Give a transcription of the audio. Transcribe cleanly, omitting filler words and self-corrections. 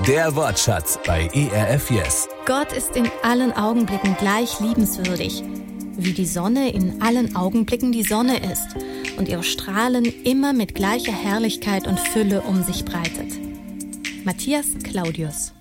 Der Wortschatz bei ERF Yes. Gott ist in allen Augenblicken gleich liebenswürdig, wie die Sonne in allen Augenblicken die Sonne ist und ihre Strahlen immer mit gleicher Herrlichkeit und Fülle um sich breitet. Matthias Claudius.